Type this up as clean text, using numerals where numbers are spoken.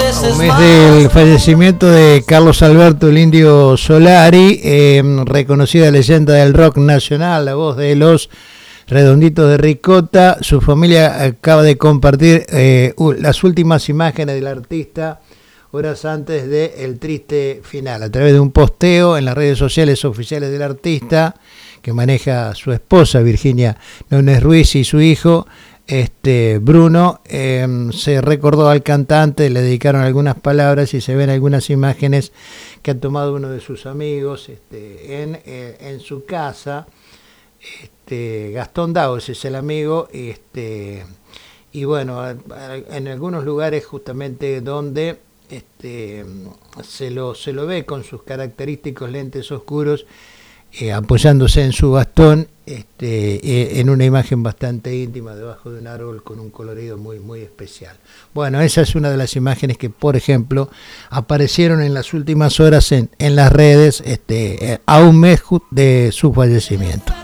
Un mes del fallecimiento de Carlos Alberto el Indio Solari, reconocida leyenda del rock nacional, la voz de los Redonditos de Ricota. Su familia acaba de compartir las últimas imágenes del artista horas antes del triste final, a través de un posteo en las redes sociales oficiales del artista, que maneja su esposa Virginia Núñez Ruiz y su hijo Bruno. Se recordó al cantante, le dedicaron algunas palabras y se ven algunas imágenes que ha tomado uno de sus amigos en su casa. Gastón Daos es el amigo, y bueno, en algunos lugares justamente donde se lo ve con sus característicos lentes oscuros, apoyándose en su bastón, en una imagen bastante íntima debajo de un árbol con un colorido muy muy especial. Bueno, esa es una de las imágenes que, por ejemplo, aparecieron en las últimas horas en las redes, a un mes de su fallecimiento.